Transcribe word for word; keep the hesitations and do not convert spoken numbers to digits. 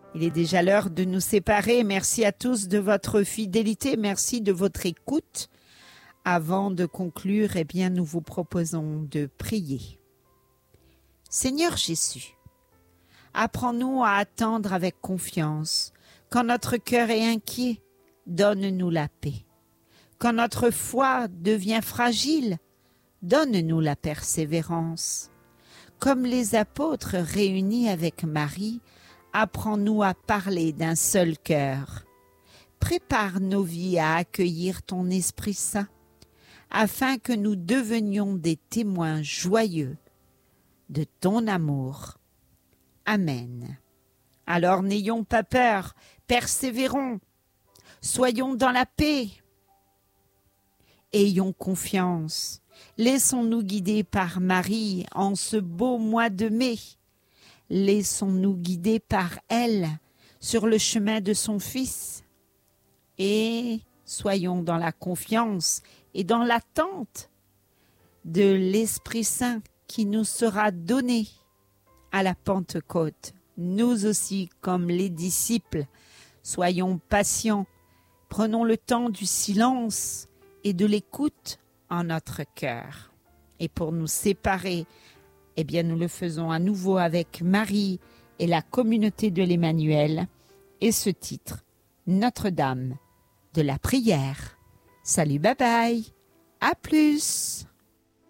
Il est déjà l'heure de nous séparer. Merci à tous de votre fidélité. Merci de votre écoute. Avant de conclure, eh bien, nous vous proposons de prier. Seigneur Jésus, apprends-nous à attendre avec confiance. Quand notre cœur est inquiet, donne-nous la paix. Quand notre foi devient fragile, donne-nous la persévérance. Comme les apôtres réunis avec Marie, apprends-nous à parler d'un seul cœur. Prépare nos vies à accueillir ton Esprit Saint, afin que nous devenions des témoins joyeux de ton amour. Amen. Alors n'ayons pas peur, persévérons, soyons dans la paix. Ayons confiance, laissons-nous guider par Marie en ce beau mois de mai. Laissons-nous guider par elle sur le chemin de son Fils. Et soyons dans la confiance et dans l'attente de l'Esprit Saint qui nous sera donné à la Pentecôte. Nous aussi, comme les disciples, soyons patients, prenons le temps du silence et de l'écoute en notre cœur. Et pour nous séparer, eh bien, nous le faisons à nouveau avec Marie et la communauté de l'Emmanuel et ce titre, Notre-Dame de la prière. Salut, bye bye, à plus.